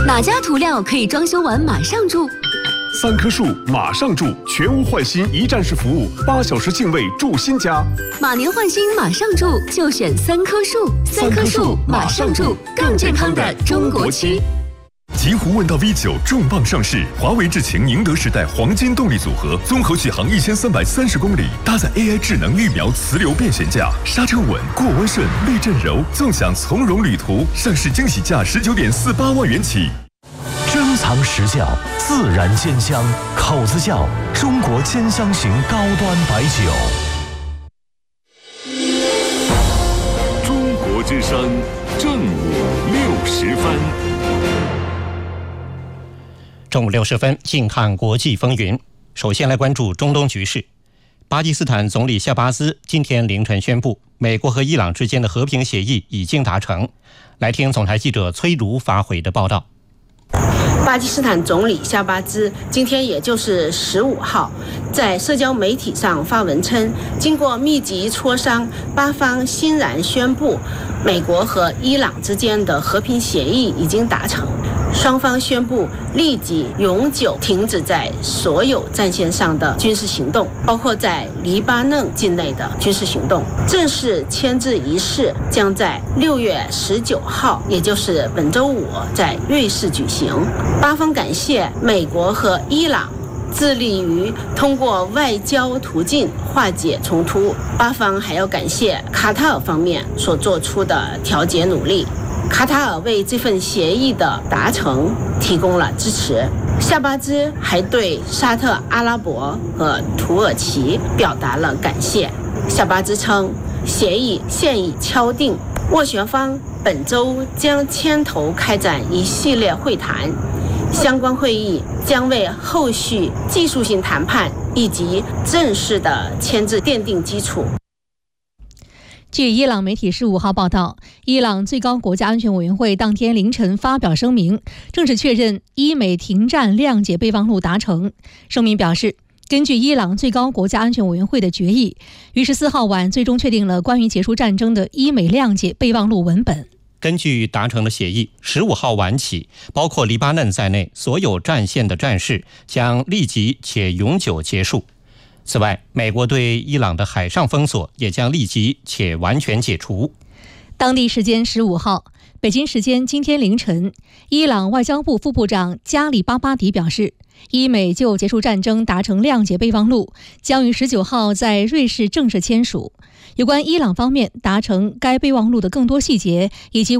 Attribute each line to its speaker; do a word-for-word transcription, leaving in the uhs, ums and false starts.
Speaker 1: 哪家涂料可以装修完马上住？
Speaker 2: 三棵树马上住，全屋换新一站式服务，八小时净位住新家。
Speaker 1: 马年换新马上住，就选三棵树。三棵树马上住，更健康的中国漆。
Speaker 3: 极狐问道 V 九 重磅上市，华为智擎宁德时代黄金动力组合，综合续航一千三百三十公里，搭载 A I 智能预瞄磁流变悬架，刹车稳，过弯顺，避震柔，纵享从容旅途。上市惊喜价十九点四八万元起。
Speaker 4: 珍藏实窖，自然煎香，口子窖，中国煎香型高端白酒。
Speaker 5: 中国之声正午六时分。
Speaker 6: 正午六十分，近看国际风云。首先来关注中东局势。巴基斯坦总理夏巴兹今天凌晨宣布，美国和伊朗之间的和平协议已经达成。来听总台记者崔如发回的报道。
Speaker 7: 巴基斯坦总理夏巴兹今天也就是十五号，在社交媒体上发文称，经过密集磋商，巴方欣然宣布，美国和伊朗之间的和平协议已经达成。双方宣布立即永久停止在所有战线上的军事行动，包括在黎巴嫩境内的军事行动。正式签字仪式将在六月十九号，也就是本周五，在瑞士举行。巴方感谢美国和伊朗致力于通过外交途径化解冲突，巴方还要感谢卡塔尔方面所做出的调解努力。卡塔尔为这份协议的达成提供了支持。夏巴兹还对沙特阿拉伯和土耳其表达了感谢。夏巴兹称，协议现已敲定，斡旋方本周将牵头开展一系列会谈，相关会议将为后续技术性谈判以及正式的签字奠定基础。
Speaker 8: 据伊朗媒体十五号报道，伊朗最高国家安全委员会当天凌晨发表声明，正式确认伊美停战谅解备忘录达成。声明表示，根据伊朗最高国家安全委员会的决议，于十四号晚最终确定了关于结束战争的伊美谅解备忘录文本。
Speaker 6: 根据达成的协议，十五号晚起，包括黎巴嫩在内所有战线的战事将立即且永久结束。此外，美国对伊朗的海上封锁也将立即且完全解除。
Speaker 8: 当地时间十五号，北京时间今天凌晨，伊朗外交部副部长加里巴巴迪表示，伊美就结束战争达成谅解备忘录，将于十九号在瑞士正式签署。有关伊朗方面达成该备忘录的更多细节以及